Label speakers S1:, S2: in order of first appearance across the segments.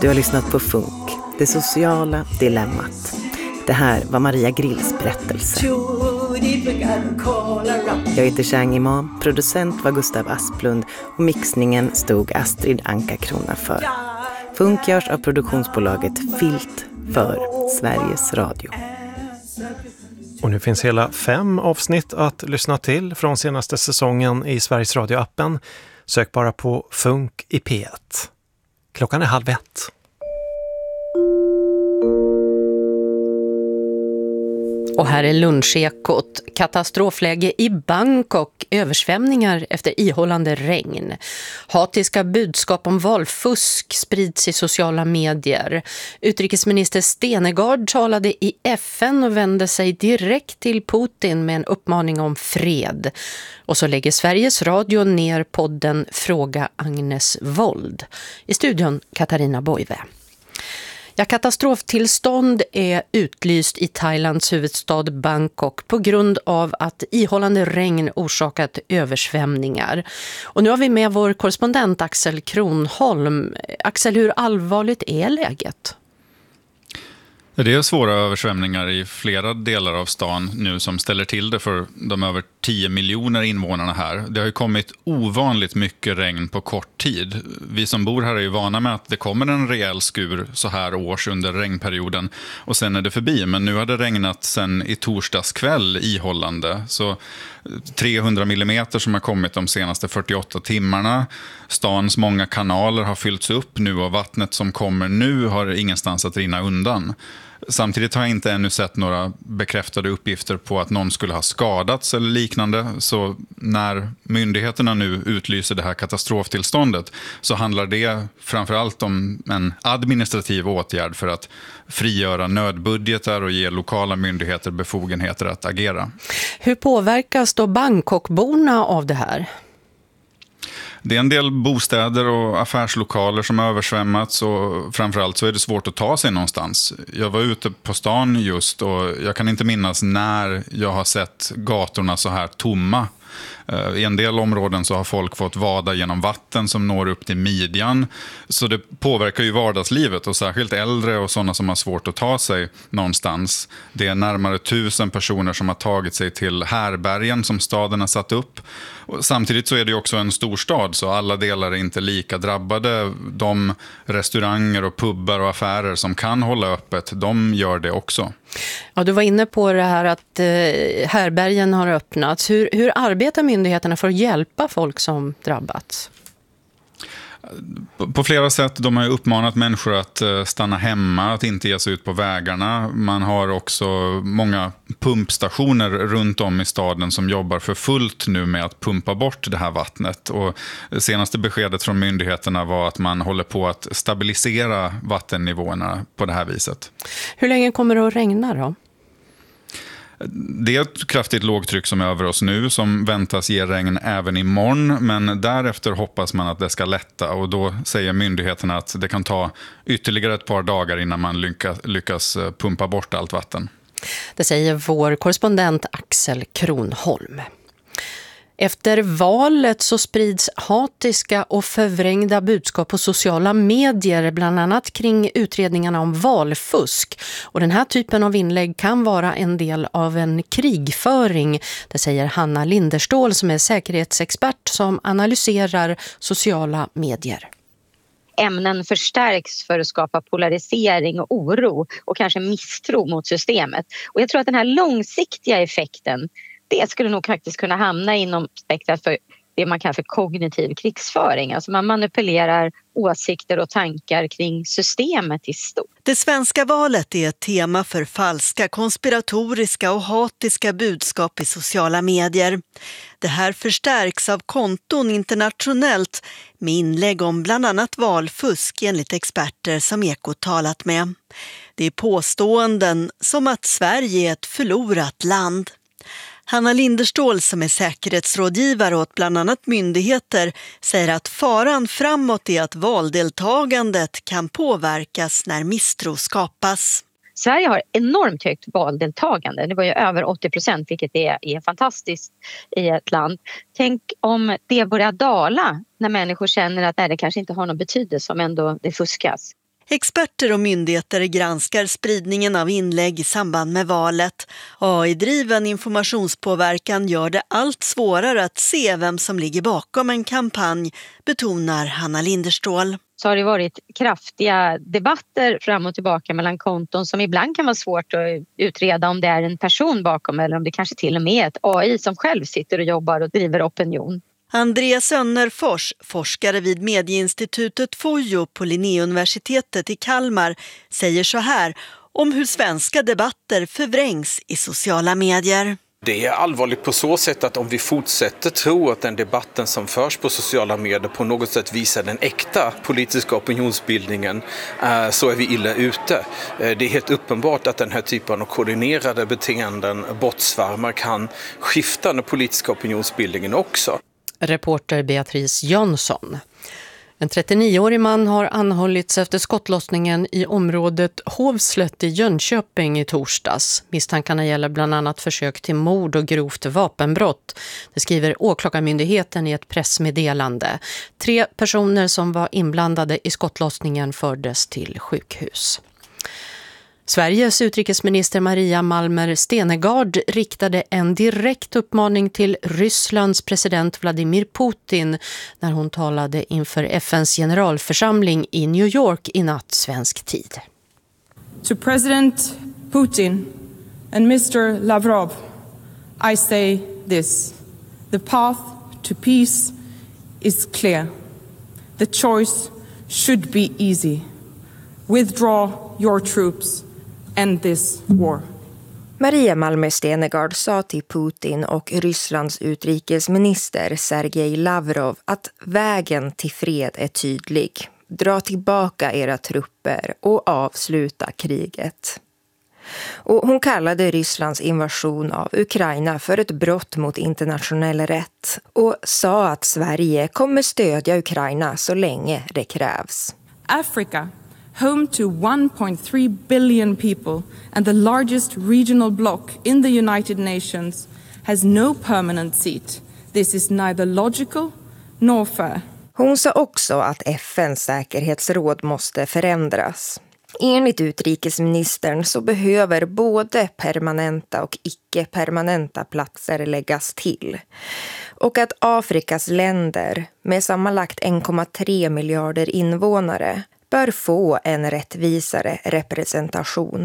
S1: Du har lyssnat på Funk, det sociala dilemmat. Det här var Maria Grills berättelse. Jag heter Chang Imam, producent var Gustav Asplund och mixningen stod Astrid Anka Krona för. Funk görs av produktionsbolaget Filt för Sveriges Radio.
S2: Och nu finns hela 5 avsnitt att lyssna till från senaste säsongen i Sveriges Radio-appen. Sök bara på Funk i P1. Klockan är 12:30.
S3: Och här är lunchekot. Katastrofläge i Bangkok, översvämningar efter ihållande regn. Hatiska budskap om valfusk sprids i sociala medier. Utrikesminister Stenegard talade i FN och vände sig direkt till Putin med en uppmaning om fred. Och så lägger Sveriges Radio ner podden Fråga Agnes Wold. I studion Katarina Boive. Ja, katastroftillstånd är utlyst i Thailands huvudstad Bangkok på grund av att ihållande regn orsakat översvämningar. Och nu har vi med vår korrespondent Axel Kronholm. Axel, hur allvarligt är läget?
S4: Det är svåra översvämningar i flera delar av stan nu som ställer till det för de över 10 miljoner invånarna här. Det har ju kommit ovanligt mycket regn på kort tid. Vi som bor här är ju vana med att det kommer en rejäl skur så här års under regnperioden och sen är det förbi. Men nu har det regnat sen i torsdags kväll ihållande. Så 300 millimeter som har kommit de senaste 48 timmarna. Stans många kanaler har fyllts upp nu och vattnet som kommer nu har ingenstans att rinna undan. Samtidigt har jag inte ännu sett några bekräftade uppgifter på att någon skulle ha skadats eller liknande. Så när myndigheterna nu utlyser det här katastroftillståndet så handlar det framförallt om en administrativ åtgärd för att frigöra nödbudgetar och ge lokala myndigheter befogenheter att agera.
S3: Hur påverkas då Bangkokborna av det här?
S4: Det är en del bostäder och affärslokaler som har översvämmats och framförallt så är det svårt att ta sig någonstans. Jag var ute på stan just och jag kan inte minnas när jag har sett gatorna så här tomma. I en del områden så har folk fått vada genom vatten som når upp till midjan. Så det påverkar ju vardagslivet och särskilt äldre och sådana som har svårt att ta sig någonstans. Det är närmare 1000 personer som har tagit sig till härbergen som staden har satt upp. Och samtidigt så är det också en storstad så alla delar är inte lika drabbade. De restauranger och pubbar och affärer som kan hålla öppet, de gör det också.
S3: Ja, du var inne på det här att härbergen har öppnats. Hur arbetar myndigheterna för att hjälpa folk som drabbats?
S4: På flera sätt. De har ju uppmanat människor att stanna hemma, att inte ge sig ut på vägarna. Man har också många pumpstationer runt om i staden som jobbar för fullt nu med att pumpa bort det här vattnet. Och det senaste beskedet från myndigheterna var att man håller på att stabilisera vattennivåerna på det här viset. Hur
S3: länge kommer det att regna då?
S4: Det är ett kraftigt lågtryck som är över oss nu som väntas ge regn även imorgon, men därefter hoppas man att det ska lätta och då säger myndigheterna att det kan ta ytterligare ett par dagar innan man lyckas pumpa bort allt vatten.
S3: Det säger vår korrespondent Axel Kronholm. Efter valet så sprids hatiska och förvrängda budskap på sociala medier, bland annat kring utredningarna om valfusk. Och den här typen av inlägg kan vara en del av en krigföring, det säger Hanna Linderstål som är säkerhetsexpert som analyserar sociala medier.
S5: Ämnen förstärks för att skapa polarisering och oro och kanske misstro mot systemet. Och jag tror att den här långsiktiga effekten, det skulle nog faktiskt kunna hamna inom spektrat för det man kallar för kognitiv krigsföring. Alltså man manipulerar åsikter och tankar kring systemet i stort.
S6: Det svenska valet är ett tema för falska, konspiratoriska och hatiska budskap i sociala medier. Det här förstärks av konton internationellt med inlägg om bland annat valfusk enligt experter som Ekot talat med. Det är påståenden som att Sverige är ett förlorat land. Hanna Linderstål som är säkerhetsrådgivare åt bland annat myndigheter säger att faran framåt är att valdeltagandet kan påverkas när misstro skapas.
S5: Sverige har enormt högt valdeltagande. Det var ju över 80%, vilket är fantastiskt i ett land. Tänk om det börjar dala när människor känner att det kanske inte har någon betydelse om ändå det fuskas.
S6: Experter och myndigheter granskar spridningen av inlägg i samband med valet. AI-driven informationspåverkan gör det allt svårare att se vem som ligger bakom en kampanj, betonar Hanna Linderstål.
S5: Så har det varit kraftiga debatter fram och tillbaka mellan konton som ibland kan vara svårt att utreda om det är en person bakom eller om det kanske till och med är ett AI som själv sitter och jobbar och driver opinion.
S6: Andreas Sönnerfors, forskare vid medieinstitutet FOJO på Linnéuniversitetet i Kalmar, säger så här om hur svenska debatter förvrängs i sociala medier.
S7: Det är allvarligt på så sätt att om vi fortsätter tro att den debatten som förs på sociala medier på något sätt visar den äkta politiska opinionsbildningen, så är vi illa ute. Det är helt uppenbart att den här typen av koordinerade beteenden, bottsvarmar, kan skifta den politiska opinionsbildningen också.
S3: Reporter Beatrice Jönsson. En 39-årig man har anhållits efter skottlossningen i området Hovslätt i Jönköping i torsdags. Misstankarna gäller bland annat försök till mord och grovt vapenbrott. Det skriver åklagarmyndigheten i ett pressmeddelande. 3 personer som var inblandade i skottlossningen fördes till sjukhus. Sveriges utrikesminister Maria Malmer Stenergard riktade en direkt uppmaning till Rysslands president Vladimir Putin när hon talade inför FNs generalförsamling i New York i natt svensk tid.
S8: To President Putin and Mr. Lavrov, I say this. The path to peace is clear. The choice should be easy. Withdraw your troops. End this war.
S9: Maria Malmer Stenergard sa till Putin och Rysslands utrikesminister Sergej Lavrov att vägen till fred är tydlig. Dra tillbaka era trupper och avsluta kriget. Och hon kallade Rysslands invasion av Ukraina för ett brott mot internationell rätt och sa att Sverige kommer stödja Ukraina så länge det krävs.
S8: Africa, home to 1.3 billion people and the largest regional bloc in the United Nations, has no permanent seat. This is neither logical nor fair.
S9: Hon sa också att FNs säkerhetsråd måste förändras. Enligt utrikesministern så behöver både permanenta och icke-permanenta platser läggas till. Och att Afrikas länder med sammanlagt 1,3 miljarder invånare bör få en rättvisare representation.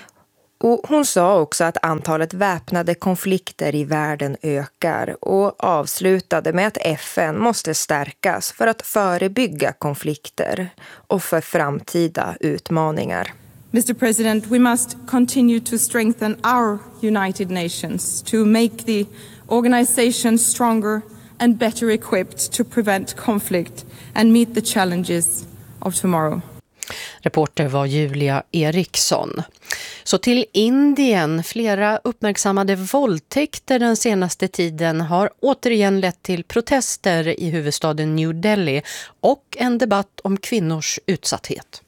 S9: Och hon sa också att antalet väpnade konflikter i världen ökar och avslutade med att FN måste stärkas för att förebygga konflikter och för framtida utmaningar.
S8: Mr. President, we must continue to strengthen our United Nations to make the organization stronger and better equipped to prevent conflict and meet the challenges of tomorrow.
S3: Reporter var Julia Eriksson. Så till Indien. Flera uppmärksammade våldtäkter den senaste tiden har återigen lett till protester i huvudstaden New Delhi och en debatt om kvinnors utsatthet.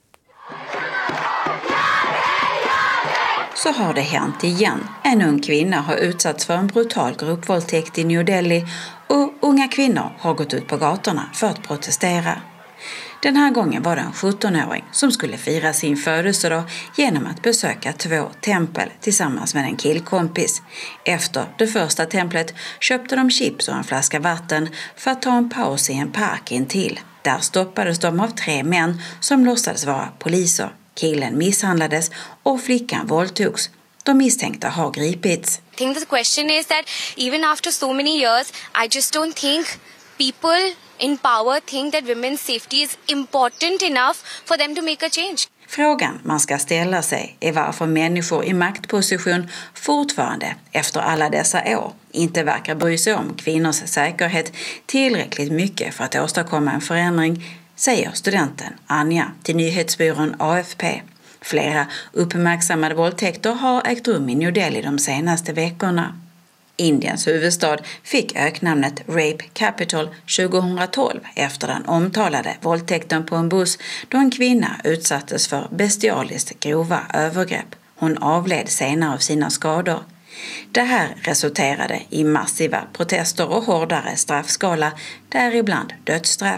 S10: Så har det hänt igen. En ung kvinna har utsatts för en brutal gruppvåldtäkt i New Delhi och unga kvinnor har gått ut på gatorna för att protestera. Den här gången var det en 17-åring som skulle fira sin födelsedag genom att besöka 2 tempel tillsammans med en killkompis. Efter det första templet köpte de chips och en flaska vatten för att ta en paus i en park intill. Där stoppades de av 3 män som låtsades vara poliser. Killen misshandlades och flickan våldtogs. De misstänkta har gripits.
S11: I think the question is that even after so many years, I just don't think people in power think that women's safety is important enough for them to make a change.
S10: Frågan man ska ställa sig är varför människor i maktposition fortfarande efter alla dessa år inte verkar bry sig om kvinnors säkerhet tillräckligt mycket för att åstadkomma en förändring, säger studenten Anja till nyhetsbyrån AFP. Flera uppmärksammade våldtäkter har ägt rum i New Delhi de senaste veckorna. Indiens huvudstad fick öknamnet Rape Capital 2012 efter den omtalade våldtäkten på en buss då en kvinna utsattes för bestialiskt grova övergrepp. Hon avled senare av sina skador. Det här resulterade i massiva protester och hårdare straffskala, däribland dödsstraff.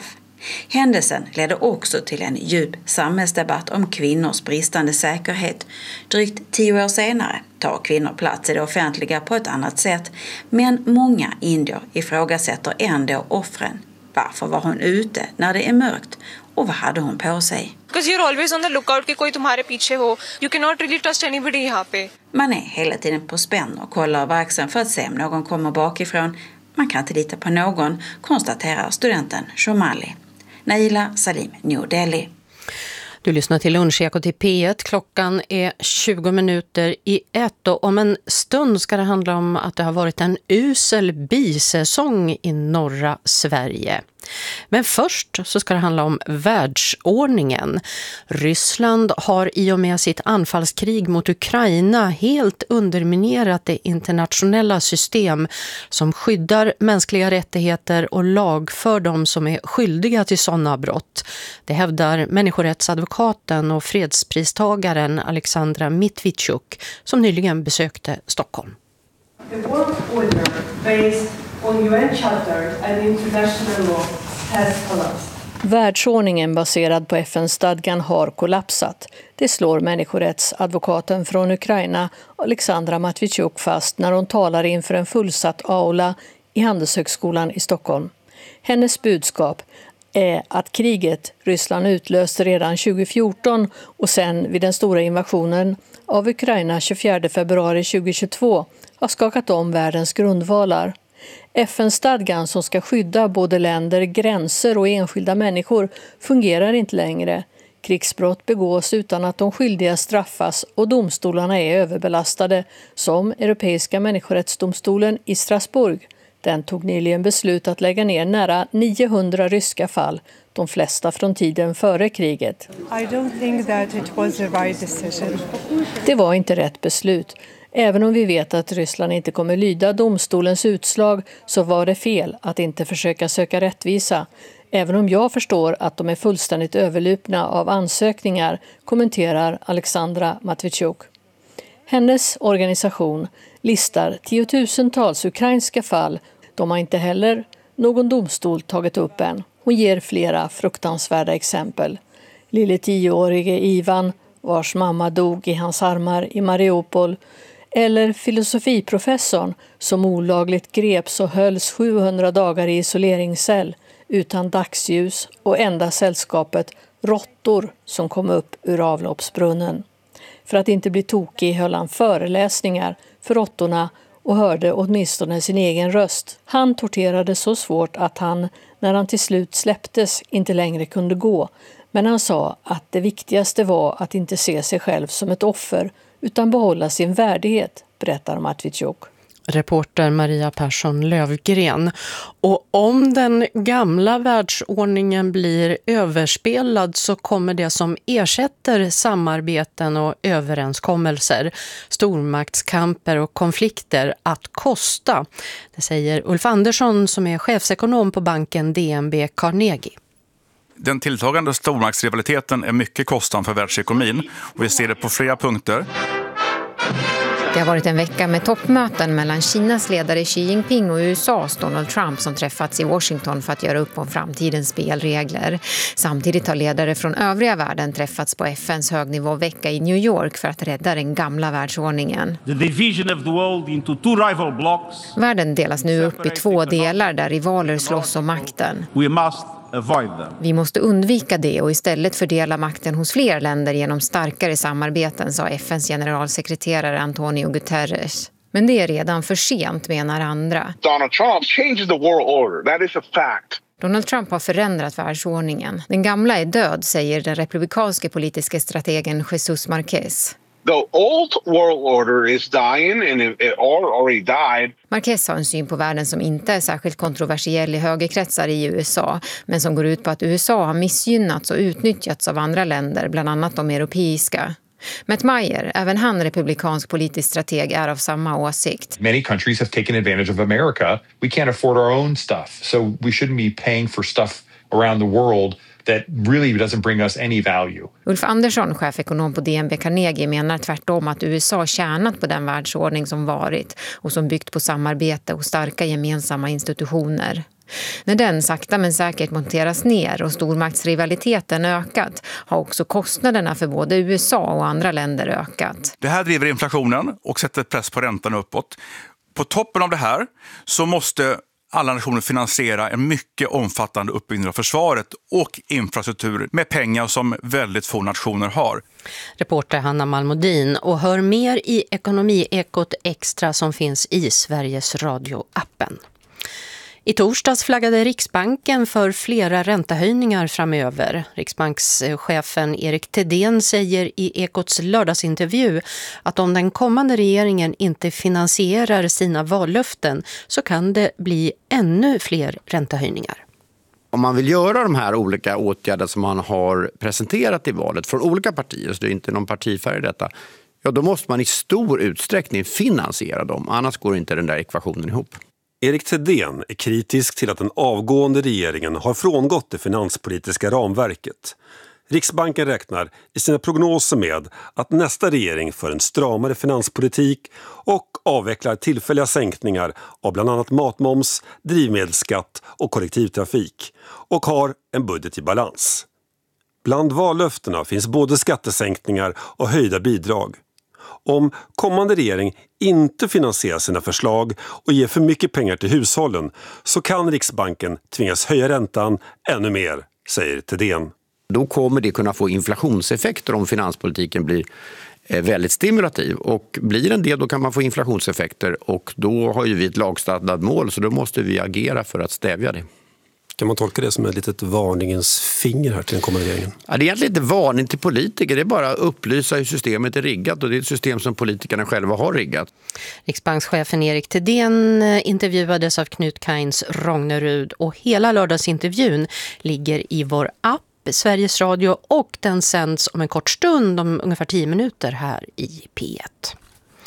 S10: Händelsen ledde också till en djup samhällsdebatt om kvinnors bristande säkerhet. Drygt 10 år senare tar kvinnor plats i det offentliga på ett annat sätt, men många indier ifrågasätter ändå offren. Varför var hon ute när det är mörkt och vad hade hon på sig?
S12: Because you're always on the lookout कि कोई तुम्हारे पीछे हो. You cannot really trust anybody यहाँ पे.
S10: Man är hela tiden på spänn och kollar över axeln för att se om någon kommer bakifrån. Man kan inte lita på någon, konstaterar studenten Shomali. Naila Salim, New Delhi.
S3: Du lyssnar till Lunchekot i P1. Klockan är 20:01 och om en stund ska det handla om att det har varit en usel bisäsong i norra Sverige. Men först så ska det handla om världsordningen. Ryssland har i och med sitt anfallskrig mot Ukraina helt underminerat det internationella system som skyddar mänskliga rättigheter och lagför de som är skyldiga till sådana brott. Det hävdar människorättsadvokaten och fredspristagaren Alexandra Matviichuk som nyligen besökte Stockholm.
S13: The world order based on UN charter and international law has collapsed.
S14: Världsordningen baserad på FN-stadgan har kollapsat. Det slår människorättsadvokaten från Ukraina Alexandra Matviichuk fast när hon talar inför en fullsatt aula i Handelshögskolan i Stockholm. Hennes budskap är att kriget Ryssland utlöste redan 2014 och sen vid den stora invasionen av Ukraina 24 februari 2022 har skakat om världens grundvalar. FN-stadgan som ska skydda både länder, gränser och enskilda människor fungerar inte längre. Krigsbrott begås utan att de skyldiga straffas och domstolarna är överbelastade, som Europeiska människorättsdomstolen i Strasbourg. Den tog nyligen beslut att lägga ner nära 900 ryska fall, de flesta från tiden före kriget.
S13: I don't think that it was the right decision.
S14: Det var inte rätt beslut. Även om vi vet att Ryssland inte kommer lyda domstolens utslag så var det fel att inte försöka söka rättvisa. Även om jag förstår att de är fullständigt överlupna av ansökningar, kommenterar Alexandra Matviichuk. Hennes organisation listar tiotusentals ukrainska fall. De har inte heller någon domstol tagit upp än. Hon ger flera fruktansvärda exempel. Lille 10-årige Ivan, vars mamma dog i hans armar i Mariupol. Eller filosofiprofessorn som olagligt greps och hölls 700 dagar i isoleringscell utan dagsljus och enda sällskapet råttor som kom upp ur avloppsbrunnen. För att inte bli tokig höll han föreläsningar för råttorna och hörde åtminstone sin egen röst. Han torterade så svårt att han, när han till slut släpptes, inte längre kunde gå. Men han sa att det viktigaste var att inte se sig själv som ett offer utan behålla sin värdighet, berättar Matviichuk.
S3: Reporter Maria Persson Lövgren. Och om den gamla världsordningen blir överspelad så kommer det som ersätter samarbeten och överenskommelser, stormaktskamper och konflikter att kosta. Det säger Ulf Andersson som är chefsekonom på banken DNB Carnegie.
S15: Den tilltagande stormaktsrivaliteten är mycket kostsam för världsekonomin och vi ser det på flera punkter.
S9: Det har varit en vecka med toppmöten mellan Kinas ledare Xi Jinping och USAs Donald Trump som träffats i Washington för att göra upp om framtidens spelregler. Samtidigt har ledare från övriga världen träffats på FNs högnivåvecka i New York för att rädda den gamla världsordningen.
S16: The division of the world into two rival blocks.
S9: Världen delas nu upp i 2 delar där rivaler slåss om makten.
S16: We must avoid them.
S9: Vi måste undvika det och istället fördela makten hos fler länder genom starkare samarbeten, sa FNs generalsekreterare Antonio Guterres. Men det är redan för sent, menar andra.
S17: Donald Trump changed the world order. That is a fact.
S9: Donald Trump har förändrat världsordningen. Den gamla är död, säger den republikanske politiska strategen Jesus Marquez.
S17: The old world order is dying and it already died.
S9: Marquez har en syn på världen som inte är särskilt kontroversiell i högerkretsar i USA, men som går ut på att USA har missgynnats och utnyttjats av andra länder, bland annat de europeiska. Matt Meyer, även han republikansk politisk strateg, är av samma åsikt.
S18: Many countries have taken advantage of America. We can't afford our own stuff, so we shouldn't be paying for stuff around the world that really doesn't bring us any value.
S9: Ulf Andersson, chefekonom på DNB Carnegie, menar tvärtom att USA tjänat på den världsordning som varit och som byggt på samarbete och starka gemensamma institutioner. När den sakta men säkert monteras ner och stormaktsrivaliteten ökat har också kostnaderna för både USA och andra länder ökat.
S15: Det här driver inflationen och sätter press på räntan uppåt. På toppen av det här så måste alla nationer finansiera en mycket omfattande uppbyggnad av försvaret och infrastruktur med pengar som väldigt få nationer har.
S3: Reporter Hanna Malmodin, och hör mer i Ekonomiekot Extra som finns i Sveriges Radio-appen. I torsdags flaggade Riksbanken för flera räntehöjningar framöver. Riksbankschefen Erik Thedéen säger i Ekots lördagsintervju att om den kommande regeringen inte finansierar sina vallöften så kan det bli ännu fler räntehöjningar.
S19: Om man vill göra de här olika åtgärder som man har presenterat i valet från olika partier, så det är inte någon partifärg i detta, ja då måste man i stor utsträckning finansiera dem, annars går inte den där ekvationen ihop.
S20: Erik Thedéen är kritisk till att den avgående regeringen har frångått det finanspolitiska ramverket. Riksbanken räknar i sina prognoser med att nästa regering för en stramare finanspolitik och avvecklar tillfälliga sänkningar av bland annat matmoms, drivmedelsskatt och kollektivtrafik och har en budget i balans. Bland vallöftena finns både skattesänkningar och höjda bidrag. Om kommande regering inte finansierar sina förslag och ger för mycket pengar till hushållen så kan Riksbanken tvingas höja räntan ännu mer, säger Thedéen.
S19: Då kommer det kunna få inflationseffekter om finanspolitiken blir väldigt stimulativ. Och blir en del, då kan man få inflationseffekter, och då har ju vi ett lagstadgat mål, så då måste vi agera för att stävja det.
S20: Kan man tolka det som ett litet varningens finger här till den kommande regeringen?
S19: Ja, det är egentligen inte varning till politiker, det är bara att upplysa hur systemet är riggat, och det är ett system som politikerna själva har riggat.
S3: Riksbankschefen Erik Thedéen intervjuades av Knut Kains Rognerud, och hela lördagsintervjun ligger i vår app Sveriges Radio, och den sänds om en kort stund, om ungefär 10 minuter här i P1.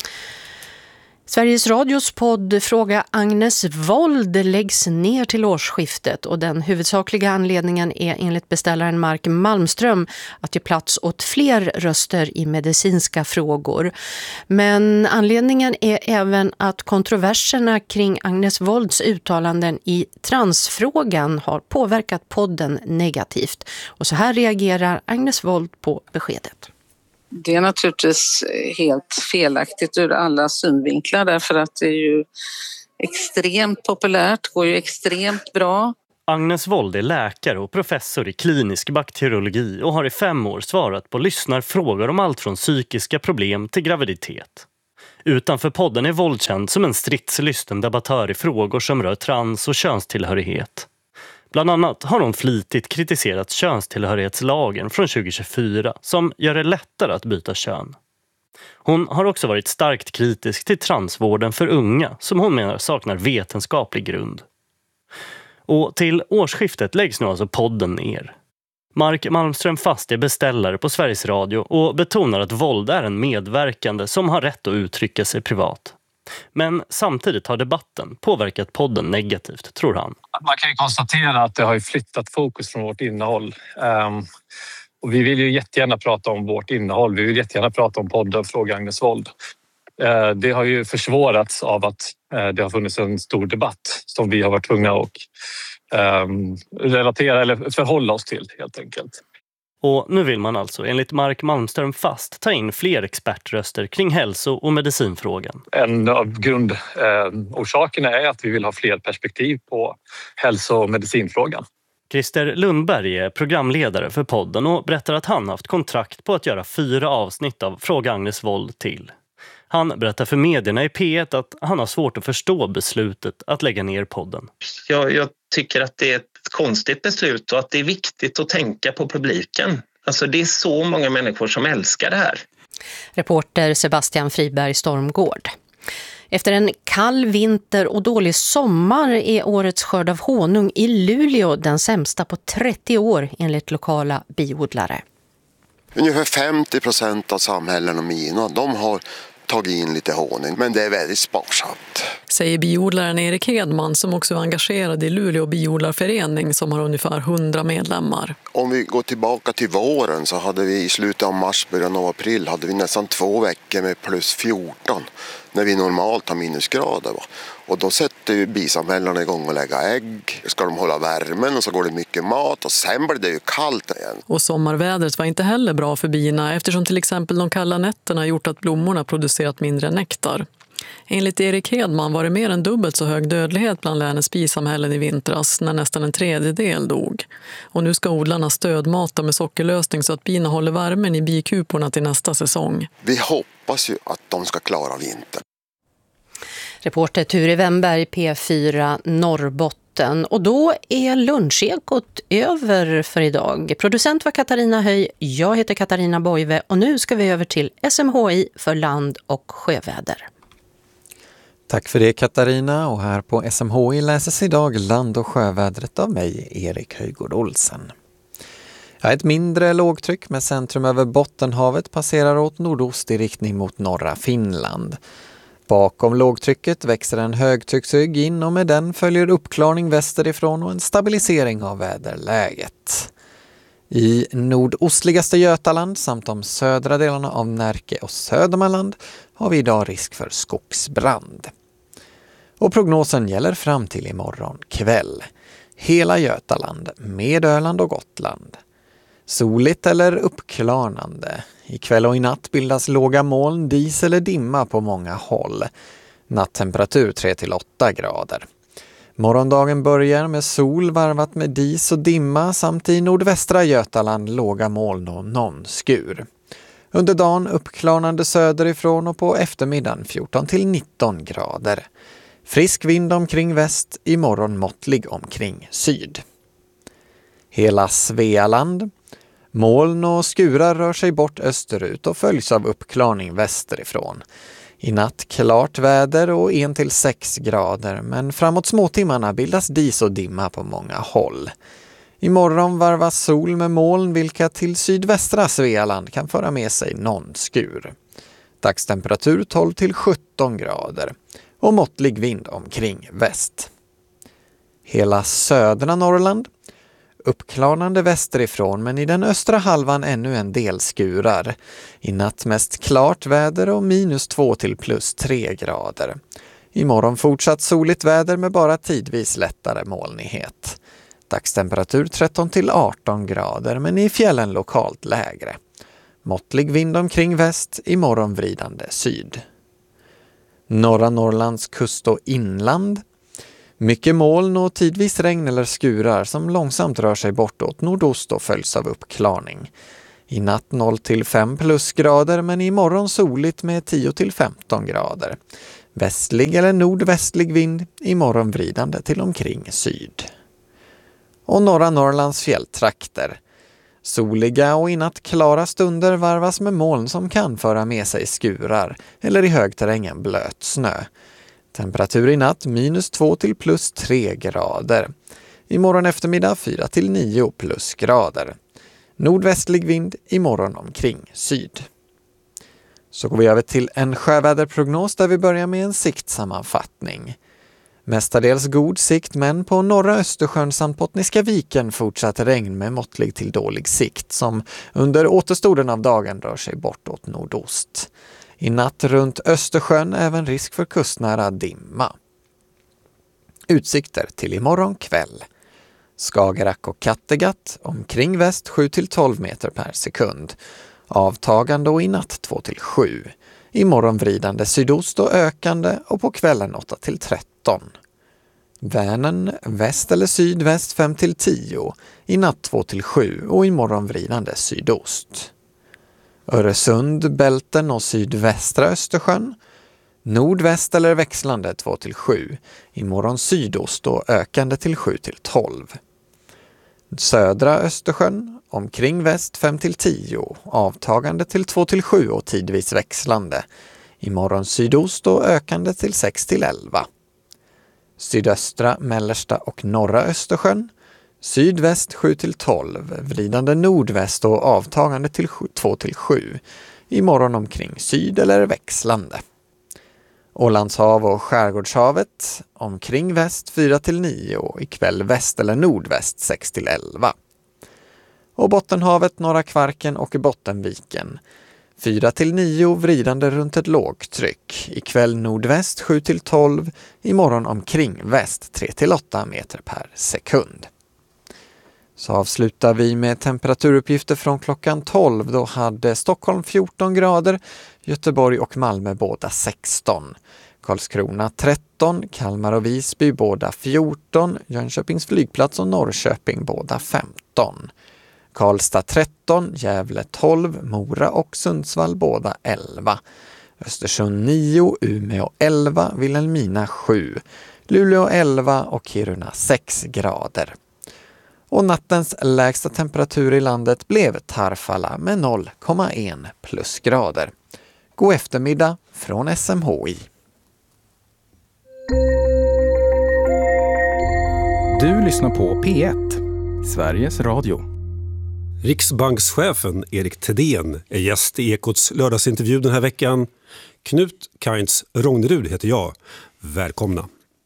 S3: Sveriges Radios podd Fråga Agnes Wold läggs ner till årsskiftet, och den huvudsakliga anledningen är enligt beställaren Mark Malmström att ge plats åt fler röster i medicinska frågor. Men anledningen är även att kontroverserna kring Agnes Wolds uttalanden i transfrågan har påverkat podden negativt. Och så här reagerar Agnes Wold på beskedet.
S21: Det är naturligtvis helt felaktigt ur alla synvinklar, därför att det är ju extremt populärt, går ju extremt bra.
S22: Agnes Wold är läkare och professor i klinisk bakteriologi och har i 5 år svarat på lyssnarfrågor om allt från psykiska problem till graviditet. Utanför podden är Wold känd som en stridslysten debattör i frågor som rör trans- och könstillhörighet. Bland annat har hon flitigt kritiserat könstillhörighetslagen från 2024 som gör det lättare att byta kön. Hon har också varit starkt kritisk till transvården för unga som hon menar saknar vetenskaplig grund. Och till årsskiftet läggs nu alltså podden ner. Mark Malmström Fast är beställare på Sveriges Radio och betonar att Wold är en medverkande som har rätt att uttrycka sig privat. Men samtidigt har debatten påverkat podden negativt, tror han.
S23: Man kan ju konstatera att det har flyttat fokus från vårt innehåll. Och vi vill ju jättegärna prata om vårt innehåll. Vi vill jättegärna prata om podden Fråga Agnes Wold. Det har ju försvårats av att det har funnits en stor debatt som vi har varit tvungna att relatera eller förhålla oss till helt enkelt.
S22: Och nu vill man alltså, enligt Mark Malmström Fast, ta in fler expertröster kring hälso- och medicinfrågan.
S23: En av grundorsakerna är att vi vill ha fler perspektiv på hälso- och medicinfrågan.
S22: Christer Lundberg är programledare för podden och berättar att han haft kontrakt på att göra 4 avsnitt av Fråga Agnes Wold till. Han berättar för medierna i P1 att han har svårt att förstå beslutet att lägga ner podden.
S24: Jag tycker att det är ett konstigt beslut och att det är viktigt att tänka på publiken. Alltså det är så många människor som älskar det här.
S3: Reporter Sebastian Friberg Stormgård. Efter en kall vinter och dålig sommar är årets skörd av honung i Luleå den sämsta på 30 år enligt lokala biodlare.
S25: Ungefär 50% av samhällen och mina, de har tagit in lite honung, men det är väldigt sparsamt.
S26: Säger biodlaren Erik Hedman som också är engagerad i Luleå biodlarförening som har ungefär 100 medlemmar.
S25: Om vi går tillbaka till våren så hade vi i slutet av mars, början av april hade vi nästan 2 veckor med plus 14. när vi normalt har minusgrader. Va? Och då sätter ju bisamhällena igång och lägga ägg. Ska de hålla värmen och så går det mycket mat och sen blir det ju kallt igen.
S26: Och sommarvädret var inte heller bra för bina eftersom till exempel de kalla nätterna gjort att blommorna producerat mindre nektar. Enligt Erik Hedman var det mer än dubbelt så hög dödlighet bland länets bisamhällen i vintras när nästan en tredjedel dog. Och nu ska odlarna stödmata med sockerlösning så att bina håller värmen i bikuporna till nästa säsong.
S25: Vi hoppas ju att de ska klara vintern.
S3: Reporter Ture Wemberg, P4 Norrbotten. Och då är lunchekot över för idag. Producent var Katarina Höj, jag heter Katarina Boive och nu ska vi över till SMHI för land- och sjöväder.
S1: Tack för det Katarina, och här på SMHI läses idag land- och sjövädret av mig, Erik Höjgård Olsen. Ett mindre lågtryck med centrum över Bottenhavet passerar åt nordost i riktning mot norra Finland. Bakom lågtrycket växer en högtrycksrygg in och med den följer uppklarning västerifrån och en stabilisering av väderläget. I nordostligaste Götaland samt de södra delarna av Närke och Södermanland har vi idag risk för skogsbrand. Och prognosen gäller fram till imorgon kväll. Hela Götaland med Öland och Gotland. Soligt eller uppklarnande. Ikväll och i natt bildas låga moln, dis eller dimma på många håll. Nattemperatur 3-8 grader. Morgondagen börjar med sol varvat med dis och dimma samt i nordvästra Götaland låga moln och någon skur. Under dagen uppklarnande söderifrån och på eftermiddagen 14-19 grader. Frisk vind omkring väst, imorgon måttlig omkring syd. Hela Svealand. Moln och skurar rör sig bort österut och följs av uppklarning västerifrån. I natt klart väder och 1-6 grader, men framåt småtimmarna bildas dis och dimma på många håll. Imorgon varvas sol med moln vilka till sydvästra Svealand kan föra med sig någon skur. Dagstemperatur 12-17 grader och måttlig vind omkring väst. Hela södra Norrland. Uppklarnande västerifrån men i den östra halvan ännu en del skurar. I natt mest klart väder och -2 till +3 grader. Imorgon fortsatt soligt väder med bara tidvis lättare molnighet. Dagstemperatur 13-18 grader men i fjällen lokalt lägre. Måttlig vind omkring väst, imorgon vridande syd. Norra Norrlands kust och inland. Mycket moln och tidvis regn eller skurar som långsamt rör sig bortåt nordost och följs av uppklarning. I natt 0-5 plusgrader men imorgon soligt med 10-15 grader. Västlig eller nordvästlig vind, imorgon vridande till omkring syd. Och norra Norrlands fjälltrakter. Soliga och i natt klara stunder varvas med moln som kan föra med sig skurar eller i högterrängen blöt snö. Temperatur i natt -2 till +3 grader. Imorgon eftermiddag 4-9 plusgrader. Nordvästlig vind imorgon omkring syd. Så går vi över till en sjöväderprognos där vi börjar med en siktsammanfattning. Mestadels god sikt men på norra Östersjön samt Bottniska viken fortsatt regn med måttlig till dålig sikt som under återstoden av dagen rör sig bortåt nordost. I natt runt Östersjön även risk för kustnära dimma. Utsikter till imorgon kväll. Skagerrak och Kattegatt omkring väst 7-12 meter per sekund. Avtagande och i natt 2-7. Imorgon vridande sydost och ökande och på kvällen 8-13. Vänern väst eller sydväst 5-10. I natt 2-7 och imorgon vridande sydost. Öresund, Bälten och sydvästra Östersjön. Nordväst eller växlande 2-7. Imorgon sydost och ökande till 7-12. Södra Östersjön, omkring väst 5-10. Avtagande till 2-7 och tidvis växlande. Imorgon sydost och ökande till 6-11. Sydöstra, mellersta och norra Östersjön. Sydväst 7-12, vridande nordväst och avtagande till 2-7. Imorgon omkring syd eller växlande. Ålandshav och Skärgårdshavet omkring väst 4-9 och ikväll väst eller nordväst 6-11. Och Bottenhavet, Norra Kvarken och Bottenviken 4-9 vridande runt ett lågtryck. Ikväll nordväst 7-12, imorgon omkring väst 3-8 meter per sekund. Så avslutar vi med temperaturuppgifter från klockan 12. Då hade Stockholm 14 grader, Göteborg och Malmö båda 16. Karlskrona 13, Kalmar och Visby båda 14, Jönköpings flygplats och Norrköping båda 15. Karlstad 13, Gävle 12, Mora och Sundsvall båda 11. Östersund 9, Umeå 11, Vilhelmina 7, Luleå 11 och Kiruna 6 grader. Och nattens lägsta temperatur i landet blev Tarfala med 0,1 plusgrader. God eftermiddag från SMHI.
S2: Du lyssnar på P1, Sveriges Radio.
S20: Riksbankschefen Erik Thedéen är gäst i Ekots lördagsintervju den här veckan. Knut Kainz Rognerud heter jag. Välkomna.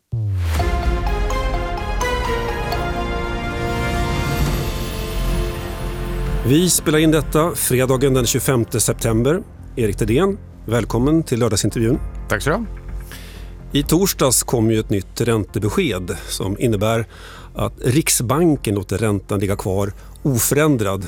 S20: Vi spelar in detta fredagen den 25 september. Erik Thedéen, välkommen till lördagsintervjun.
S19: Tack så du.
S20: I torsdags kom ju ett nytt räntebesked som innebär att Riksbanken låter räntan ligga kvar oförändrad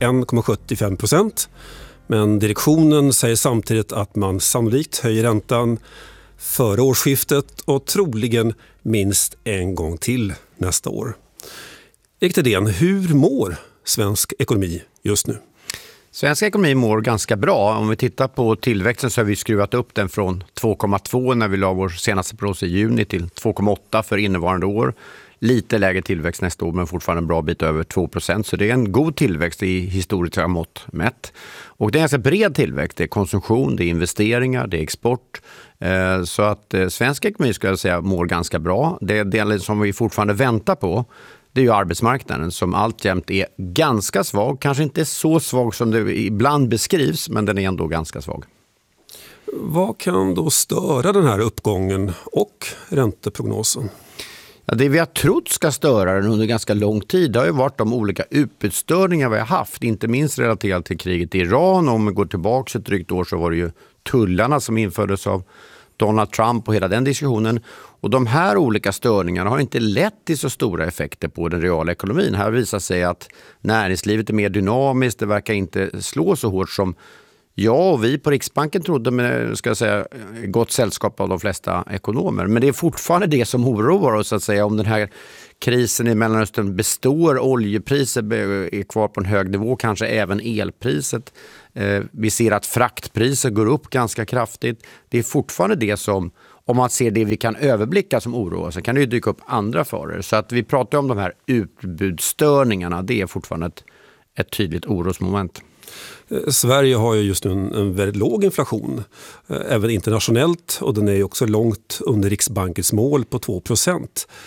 S20: 1,75%. Men direktionen säger samtidigt att man sannolikt höjer räntan före årsskiftet och troligen minst en gång till nästa år. Erik Thedéen, hur mår svensk ekonomi just nu?
S19: Svensk ekonomi mår ganska bra. Om vi tittar på tillväxten så har vi skruvat upp den från 2,2 när vi la vår senaste prognos i juni till 2,8 för innevarande år. Lite lägre tillväxt nästa år men fortfarande en bra bit över 2%. Så det är en god tillväxt i historiska mått mätt. Och det är en ganska bred tillväxt. Det är konsumtion, det är investeringar, det är export. Så att svensk ekonomi skulle jag säga mår ganska bra. Det delen som vi fortfarande väntar på, det är ju arbetsmarknaden som alltjämt är ganska svag. Kanske inte så svag som det ibland beskrivs, men den är ändå ganska svag.
S20: Vad kan då störa den här uppgången och ränteprognosen?
S19: Ja, det vi har trott ska störa den under ganska lång tid har ju varit de olika utbudsstörningar vi har haft. Inte minst relaterat till kriget i Iran. Om vi går tillbaka ett drygt år så var det ju tullarna som infördes av Donald Trump och hela den diskussionen. Och de här olika störningarna har inte lett till så stora effekter på den reala ekonomin. Här visar sig att näringslivet är mer dynamiskt. Det verkar inte slå så hårt som jag och vi på Riksbanken trodde, med ska jag säga, gott sällskap av de flesta ekonomer. Men det är fortfarande det som oroar oss, att säga, om den här krisen i Mellanöstern består, oljepriset är kvar på en hög nivå, kanske även elpriset. Vi ser att fraktpriser går upp ganska kraftigt. Det är fortfarande det som, om man ser det vi kan överblicka, som oroar, så kan det ju dyka upp andra faror. Så att vi pratar om de här utbudsstörningarna, det är fortfarande ett tydligt orosmoment.
S20: Sverige har ju just nu en väldigt låg inflation, även internationellt, och den är ju också långt under Riksbankens mål på 2%.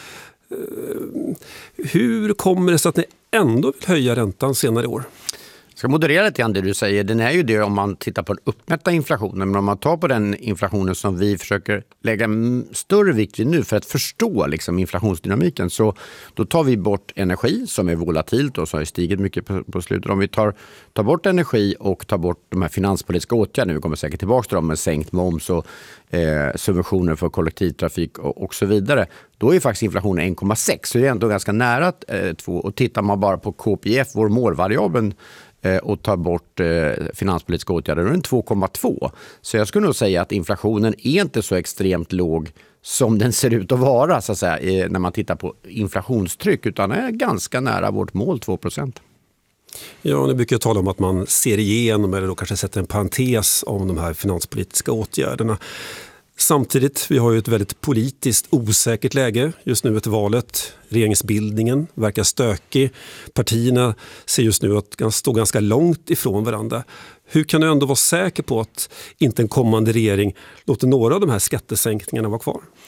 S20: Hur kommer det sig att ni ändå vill höja räntan senare i år?
S19: Jag ska moderera lite grann det du säger. Den är ju det om man tittar på den uppmätta inflationen. Men om man tar på den inflationen som vi försöker lägga större vikt vid nu för att förstå liksom inflationsdynamiken, så då tar vi bort energi som är volatilt och som har stigit mycket på slutet. Om vi tar bort energi och tar bort de här finanspolitiska åtgärderna, vi kommer säkert tillbaka till dem med sänkt moms och subventioner för kollektivtrafik och så vidare, då är faktiskt inflationen 1,6. Så det är ändå ganska nära 2. Och tittar man bara på KPIF, vår målvariabel, och tar bort finanspolitiska åtgärder, då är den 2,2. Så jag skulle nog säga att inflationen är inte så extremt låg som den ser ut att vara, så att säga, när man tittar på inflationstryck, utan är ganska nära vårt mål 2%.
S20: Ja, nu brukar jag tala om att man ser igenom eller då kanske sätter en parentes om de här finanspolitiska åtgärderna. Samtidigt, vi har ju ett väldigt politiskt osäkert läge just nu efter valet. Regeringsbildningen verkar stökig. Partierna ser just nu att stå ganska långt ifrån varandra. Hur kan du ändå vara säker på att inte en kommande regering låter några av de här skattesänkningarna vara kvar?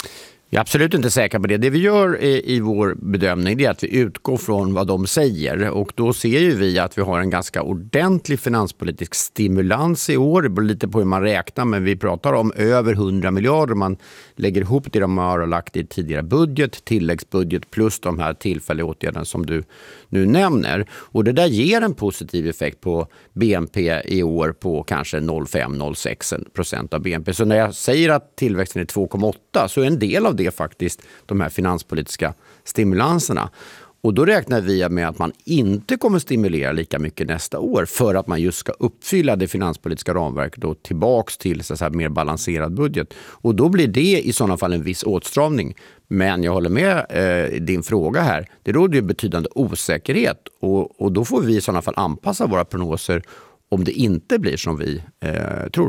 S19: Jag är absolut inte säker på det. Det vi gör i vår bedömning är att vi utgår från vad de säger. Och då ser ju vi att vi har en ganska ordentlig finanspolitisk stimulans i år. Det beror lite på hur man räknar, men vi pratar om över 100 miljarder. Man lägger ihop det de har lagt i tidigare budget, tilläggsbudget plus de här tillfälliga åtgärderna som du nu nämner. Och det där ger en positiv effekt på BNP i år på kanske 0,5-0,6% av BNP. Så när jag säger att tillväxten är 2,8 så är en del av det faktiskt de här finanspolitiska stimulanserna. Och då räknar vi med att man inte kommer stimulera lika mycket nästa år för att man just ska uppfylla det finanspolitiska ramverket och tillbaks till så här mer balanserad budget. Och då blir det i sådana fall en viss åtstramning. Men jag håller med din fråga här. Det råder ju betydande osäkerhet och då får vi i sådana fall anpassa våra prognoser om det inte blir som vi tror.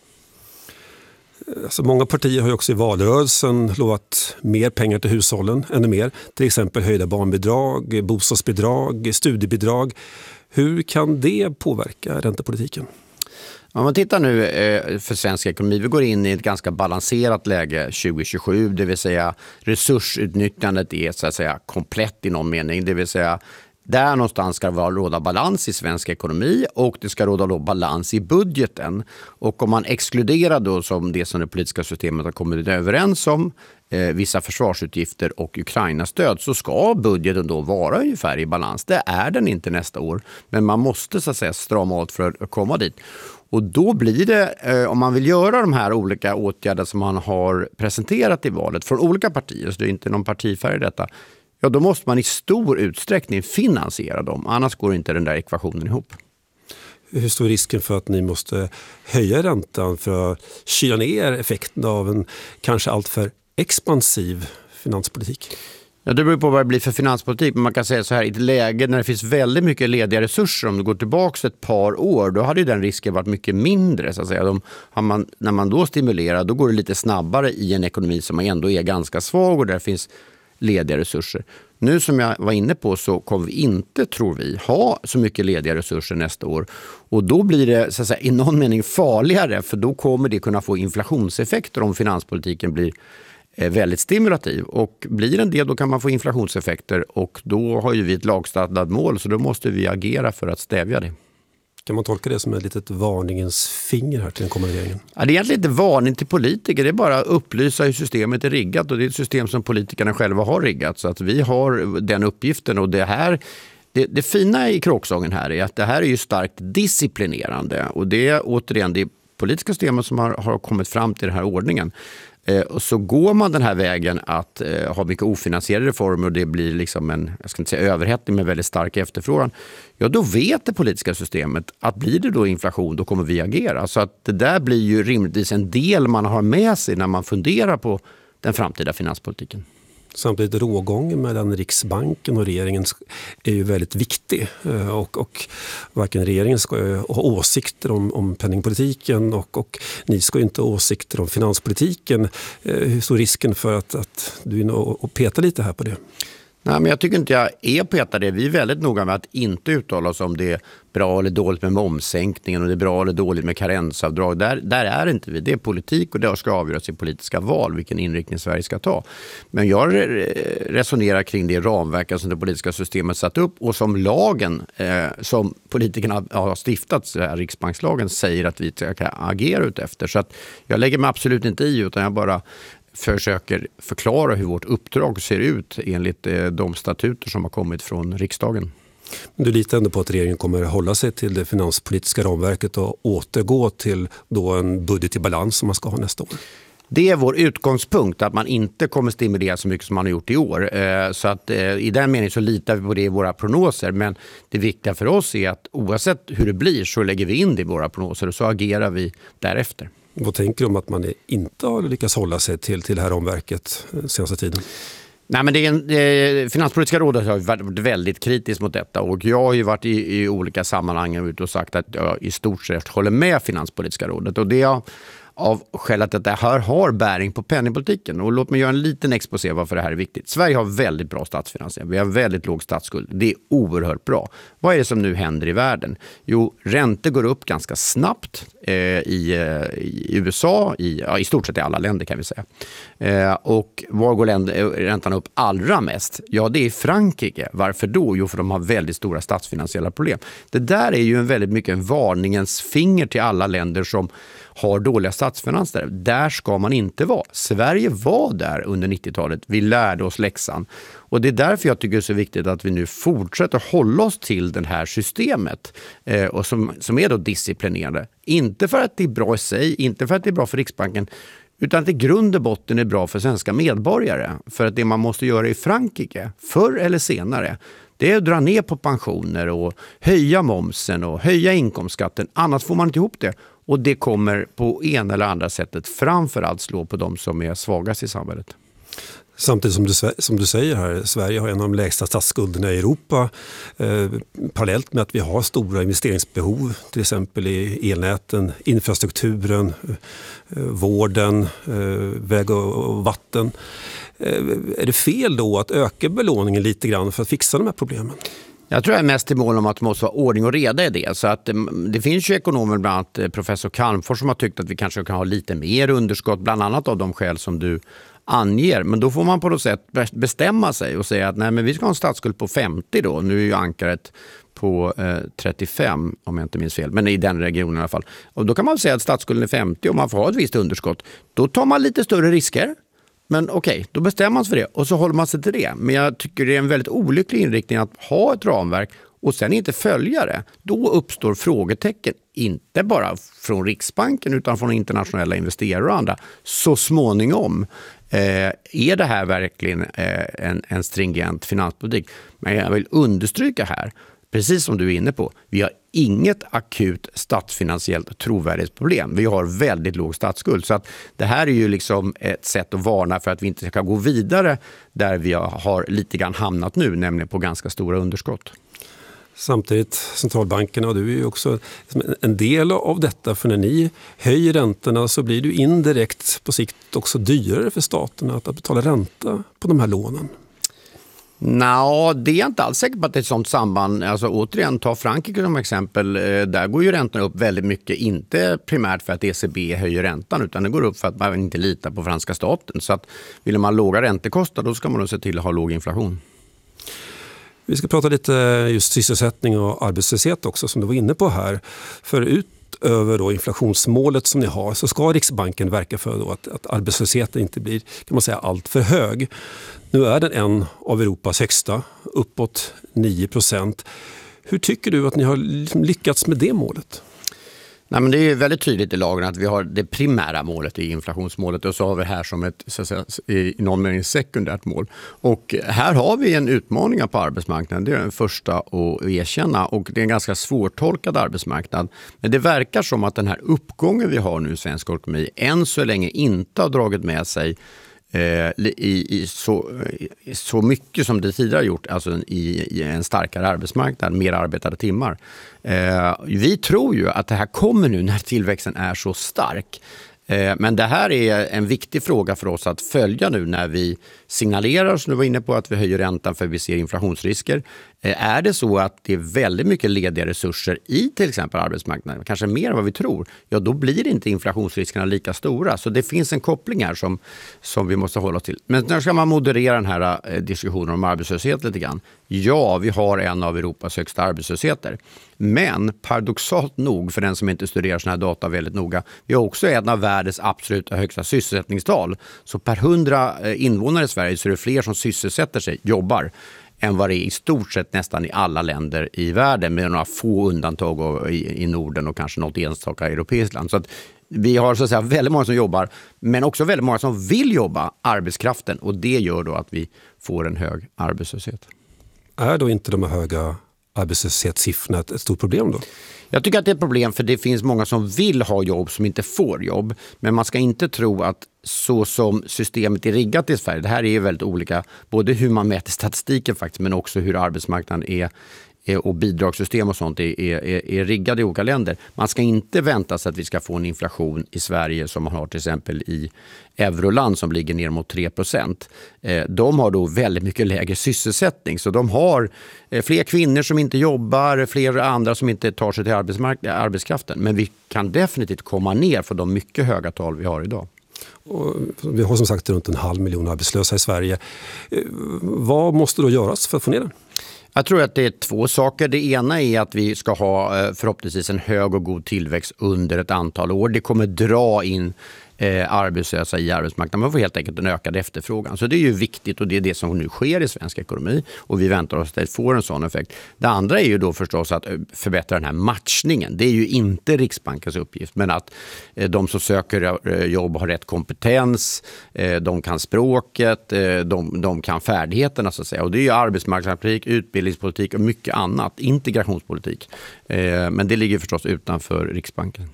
S20: Alltså många partier har ju också i valrörelsen lovat mer pengar till hushållen, ännu mer. Till exempel höjda barnbidrag, bostadsbidrag, studiebidrag. Hur kan det påverka räntepolitiken?
S19: Om man tittar nu för svensk ekonomi, vi går in i ett ganska balanserat läge 2027, det vill säga resursutnyttjandet är så att säga komplett i någon mening, det vill säga där någonstans ska det råda balans i svensk ekonomi och det ska råda balans i budgeten. Och om man exkluderar då som det som det politiska systemet har kommit överens om, vissa försvarsutgifter och Ukraina-stöd, så ska budgeten då vara ungefär i balans. Det är den inte nästa år, men man måste så att säga strama åt för att komma dit. Och då blir det, om man vill göra de här olika åtgärder som man har presenterat i valet från olika partier, så det är inte någon partifärg i detta, ja, då måste man i stor utsträckning finansiera dem. Annars går inte den där ekvationen ihop.
S20: Hur stor är risken för att ni måste höja räntan för att kyla ner effekten av en kanske alltför expansiv finanspolitik?
S19: Ja, det beror på vad det blir för finanspolitik. Men man kan säga så här, i ett läge när det finns väldigt mycket lediga resurser, om du går tillbaka ett par år, då hade ju den risken varit mycket mindre. Så att säga. När man då stimulerar, då går det lite snabbare i en ekonomi som ändå är ganska svag och där finns lediga resurser. Nu som jag var inne på så kommer vi inte, tror vi, ha så mycket lediga resurser nästa år. Och då blir det så att säga, i någon mening farligare, för då kommer det kunna få inflationseffekter om finanspolitiken blir väldigt stimulativ. Och blir en del, då kan man få inflationseffekter och då har ju vi ett lagstadgat mål, så då måste vi agera för att stävja det.
S20: Kan man tolka det som ett litet varningens finger här till den kommande regeringen?
S19: Ja, det är egentligen inte varning till politiker, det är bara att upplysa hur systemet är riggat, och det är ett system som politikerna själva har riggat, så att vi har den uppgiften. Och det fina i kråksången här är att det här är ju starkt disciplinerande, och det är återigen det politiska systemet som har kommit fram till den här ordningen. Och så går man den här vägen att ha mycket ofinansierade reformer och det blir liksom en, jag ska inte säga överhettning, med väldigt stark efterfrågan. Ja, då vet det politiska systemet att blir det då inflation, då kommer vi agera. Så att det där blir ju rimligtvis en del man har med sig när man funderar på den framtida finanspolitiken.
S20: Samtidigt rågången mellan Riksbanken och regeringen är ju väldigt viktig, och varken regeringen ska ha åsikter om penningpolitiken och ni ska inte ha åsikter om finanspolitiken. Hur stor risken för att du är inne och petar lite här på det?
S19: Nej, men jag tycker inte jag är petad det. Vi är väldigt noga med att inte uttala oss om det är bra eller dåligt med momssänkningen och det är bra eller dåligt med karensavdrag. Där är inte vi. Det är politik och det ska avgöras i politiska val vilken inriktning Sverige ska ta. Men jag resonerar kring det ramverk som det politiska systemet satt upp och som lagen som politikerna har stiftat, Riksbankslagen, säger att vi ska agera ut efter. Så att jag lägger mig absolut inte i, utan jag bara försöker förklara hur vårt uppdrag ser ut enligt de statuter som har kommit från riksdagen.
S20: Men du litar ändå på att regeringen kommer att hålla sig till det finanspolitiska ramverket och återgå till då en budget i balans som man ska ha nästa år?
S19: Det är vår utgångspunkt, att man inte kommer stimulera så mycket som man har gjort i år. Så att i den meningen så litar vi på det i våra prognoser. Men det viktiga för oss är att oavsett hur det blir så lägger vi in det i våra prognoser och så agerar vi därefter.
S20: Vad tänker du om att man inte har lyckats hålla sig till det här omverket senaste tiden?
S19: Nej, men Finanspolitiska rådet har varit väldigt kritiskt mot detta, och jag har ju varit i olika sammanhang ute och sagt att jag i stort sett håller med Finanspolitiska rådet. Och det jag av skälet att det här har bäring på penningpolitiken. Och låt mig göra en liten exposé varför det här är viktigt. Sverige har väldigt bra statsfinanser. Vi har väldigt låg statsskuld. Det är oerhört bra. Vad är det som nu händer i världen? Jo, räntor går upp ganska snabbt i USA, i stort sett i alla länder kan vi säga. Och var går räntan upp allra mest? Ja, det är Frankrike. Varför då? Jo, för de har väldigt stora statsfinansiella problem. Det där är ju väldigt mycket en varningens finger till alla länder som har dåliga statsfinanser. Där ska man inte vara. Sverige var där under 90-talet. Vi lärde oss läxan. Och det är därför jag tycker det är så viktigt att vi nu fortsätter hålla oss till det här systemet och som är då disciplinerande. Inte för att det är bra i sig, inte för att det är bra för Riksbanken, utan att det i grund och botten är bra för svenska medborgare. För att det man måste göra i Frankrike, förr eller senare, det är att dra ner på pensioner och höja momsen och höja inkomstskatten. Annars får man inte ihop det. Och det kommer på ena eller andra sättet framförallt slå på de som är svagast i samhället.
S20: Samtidigt som du säger här, Sverige har en av de lägsta statsskulderna i Europa. Parallellt med att vi har stora investeringsbehov, till exempel i elnäten, infrastrukturen, vården, väg och vatten. Är det fel då att öka belåningen lite grann för att fixa de här problemen?
S19: Jag tror jag är mest i mål om att det måste vara ordning och reda i det. Så att det finns ju ekonomer, bland annat professor Calmfors, som har tyckt att vi kanske kan ha lite mer underskott, bland annat av de skäl som du anger. Men då får man på något sätt bestämma sig och säga att nej, men vi ska ha en statsskuld på 50 då. Nu är ju ankaret på 35 om jag inte minns fel, men i den regionen i alla fall. Och då kan man säga att statsskulden är 50 och man får ha ett visst underskott. Då tar man lite större risker. Men okej, då bestämmer man sig för det och så håller man sig till det. Men jag tycker det är en väldigt olycklig inriktning att ha ett ramverk och sen inte följa det. Då uppstår frågetecken, inte bara från Riksbanken utan från internationella investerare och andra. Så småningom, är det här verkligen en stringent finanspolitik? Men jag vill understryka här, precis som du är inne på, vi har inget akut statsfinansiellt trovärdighetsproblem. Vi har väldigt låg statsskuld. Så att det här är ju liksom ett sätt att varna för att vi inte ska gå vidare där vi har lite grann hamnat nu, nämligen på ganska stora underskott.
S20: Samtidigt, centralbankerna, och du är ju också en del av detta, för när ni höjer räntorna så blir det indirekt på sikt också dyrare för staten att betala ränta på de här lånen.
S19: Nå, det är jag inte alls säker på att det är ett sånt samband. Alltså, återigen, ta Frankrike som exempel. Där går ju räntorna upp väldigt mycket. Inte primärt för att ECB höjer räntan, utan det går upp för att man inte litar på franska staten. Så att vill man låga räntekostnader, då ska man nog se till att ha låg inflation.
S20: Vi ska prata lite just sysselsättning och arbetslöshet också, som du var inne på här. För utöver då inflationsmålet som ni har så ska Riksbanken verka för då att arbetslösheten inte blir, kan man säga, allt för hög. Nu är den en av Europas högsta, uppåt 9%. Hur tycker du att ni har lyckats med det målet?
S19: Nej, men det är väldigt tydligt i lagen att vi har det primära målet i inflationsmålet och så har vi det här som ett, så att säga, i någon mening sekundärt mål. Och här har vi en utmaning på arbetsmarknaden, det är den första att erkänna, och det är en ganska svårtolkad arbetsmarknad. Men det verkar som att den här uppgången vi har nu i svensk ekonomi än så länge inte har dragit med sig så mycket som det tidigare gjort, alltså i en starkare arbetsmarknad, mer arbetade timmar. Vi tror ju att det här kommer nu när tillväxten är så stark. Men det här är en viktig fråga för oss att följa nu när vi signalerar, som du var inne på, att vi höjer räntan för vi ser inflationsrisker. Är det så att det är väldigt mycket lediga resurser i till exempel arbetsmarknaden, kanske mer än vad vi tror, ja då blir inte inflationsriskerna lika stora. Så det finns en koppling här som vi måste hålla oss till. Men när ska man moderera den här diskussionen om arbetslöshet lite grann? Ja, vi har en av Europas högsta arbetslösheter. Men paradoxalt nog, för den som inte studerar såna här data väldigt noga, vi har också en av världens absoluta högsta sysselsättningstal. Så per 100 invånare i Sverige så är det fler som sysselsätter sig, jobbar, än vad det är i stort sett nästan i alla länder i världen, med några få undantag i Norden och kanske något enstaka europeiskt land. Så att vi har så att säga väldigt många som jobbar, men också väldigt många som vill jobba, arbetskraften, och det gör då att vi får en hög arbetslöshet.
S20: Är då inte de här höga arbetslöshetssiffrorna ett stort problem då?
S19: Jag tycker att det är ett problem, för det finns många som vill ha jobb som inte får jobb. Men man ska inte tro att så som systemet är riggat i Sverige, det här är ju väldigt olika, både hur man mäter statistiken faktiskt, men också hur arbetsmarknaden är och bidragssystem och sånt är riggade i olika länder. Man ska inte vänta sig att vi ska få en inflation i Sverige som man har till exempel i euroland som ligger ner mot 3%. De har då väldigt mycket lägre sysselsättning, så de har fler kvinnor som inte jobbar, fler andra som inte tar sig till arbetskraften. Men vi kan definitivt komma ner för de mycket höga tal vi har idag.
S20: Och vi har som sagt runt 500 000 arbetslösa i Sverige. Vad måste då göras för att få ner den?
S19: Jag tror att det är 2 saker. Det ena är att vi ska ha förhoppningsvis en hög och god tillväxt under ett antal år. Det kommer dra in arbetslösa i arbetsmarknaden. Man får helt enkelt en ökad efterfrågan. Så det är ju viktigt, och det är det som nu sker i svensk ekonomi. Och vi väntar oss att det får en sån effekt. Det andra är ju då förstås att förbättra den här matchningen. Det är ju inte Riksbankens uppgift, men att de som söker jobb har rätt kompetens, de kan språket, de kan färdigheterna så att säga. Och det är ju arbetsmarknadspolitik, utbildningspolitik och mycket annat. Integrationspolitik. Men det ligger förstås utanför Riksbanken.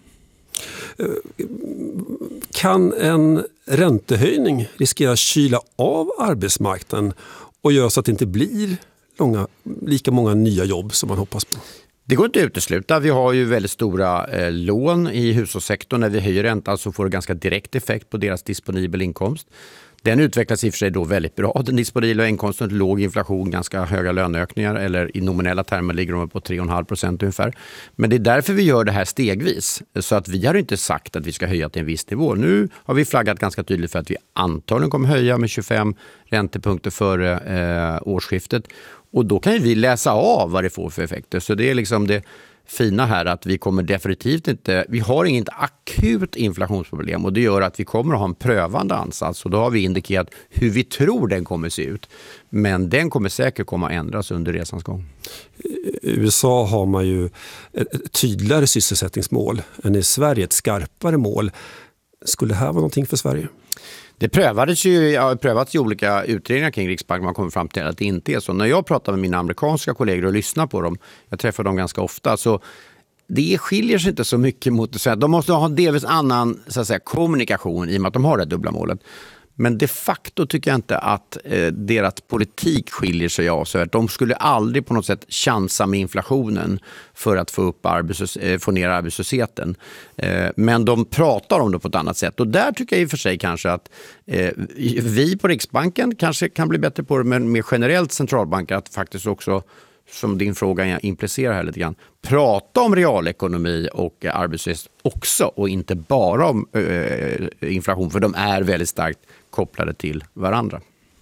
S20: Kan en räntehöjning riskera kyla av arbetsmarknaden och göra så att det inte blir lika många nya jobb som man hoppas på?
S19: Det går inte att utesluta. Vi har ju väldigt stora lån i hushållssektorn. När vi höjer räntan så får det ganska direkt effekt på deras disponibel inkomst. Den utvecklas i och för sig då väldigt bra. Den disponibla inkomsten, låg inflation, ganska höga löneökningar, eller i nominella termer ligger de på 3,5% ungefär. Men det är därför vi gör det här stegvis. Så att vi har inte sagt att vi ska höja till en viss nivå. Nu har vi flaggat ganska tydligt för att vi antagligen kommer höja med 25 räntepunkter före årsskiftet. Och då kan ju vi läsa av vad det får för effekter. Så det är liksom det fina här, att vi kommer definitivt inte, vi har inget akut inflationsproblem, och det gör att vi kommer att ha en prövande ansats, och då har vi indikerat hur vi tror den kommer se ut, men den kommer säkert komma att ändras under resans gång.
S20: I USA har man ju ett tydligare sysselsättningsmål än i Sverige, ett skarpare mål. Skulle det här vara någonting för Sverige?
S19: Det prövats i olika utredningar kring Riksbanken. Man kommer fram till att det inte är så. När jag pratar med mina amerikanska kollegor och lyssnar på dem, jag träffar dem ganska ofta, så det skiljer sig inte så mycket mot det svenska. De måste ha delvis annan så att säga, kommunikation i och med att de har det dubbla målet. Men de facto tycker jag inte att deras politik skiljer sig av. Så de skulle aldrig på något sätt chansa med inflationen för att få ner arbetslösheten. Men de pratar om det på ett annat sätt. Och där tycker jag i och för sig kanske att vi på Riksbanken kanske kan bli bättre på det, men mer generellt centralbanker att faktiskt också, som din fråga implicerar här lite grann, prata om realekonomi och arbetslöshet också, och inte bara om inflation, för de är väldigt starkt kopplade till varandra.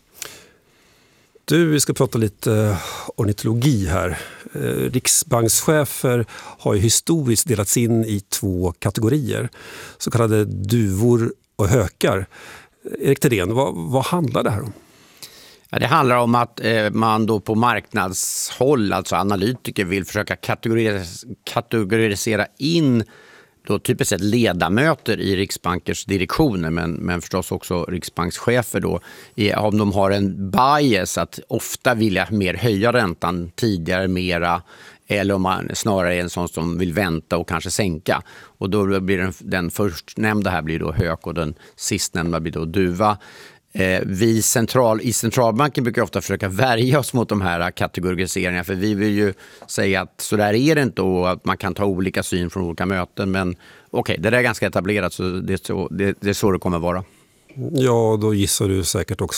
S20: Vi ska prata lite ornitologi här. Riksbankschefer har ju historiskt delats in i 2 kategorier, så kallade duvor och hökar. Erik Thedéen, vad handlar det här om?
S19: Ja, det handlar om att man då på marknadshåll, alltså analytiker, vill försöka kategorisera in då typiskt sett ledamöter i Riksbankers direktioner, men förstås också riksbankschefer då, om de har en bias att ofta vilja mer höja räntan tidigare mera, eller om man snarare är en sån som vill vänta och kanske sänka. Och då blir den förstnämnda här blir då hök och den sistnämnda blir då duva. Vi i centralbanken brukar ofta försöka värja oss mot de här kategoriseringarna, för vi vill ju säga att så där är det inte, och att man kan ta olika syn från olika möten, men okej, det där är ganska etablerat, så det är så det kommer vara.
S20: Ja, då gissar du säkert också